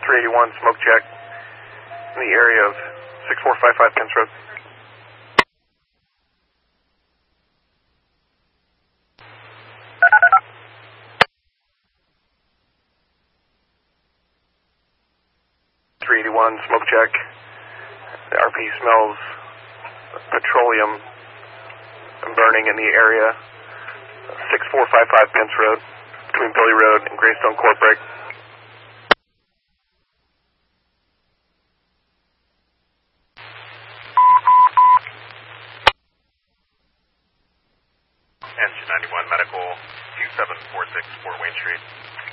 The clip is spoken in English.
381, smoke check in the area of 6455 Pence Road. Smoke check. The RP smells petroleum burning in the area. 6455 Pence Road, between Billy Road and Greystone Court Break. Engine 91 Medical 2746 Fort Wayne Street.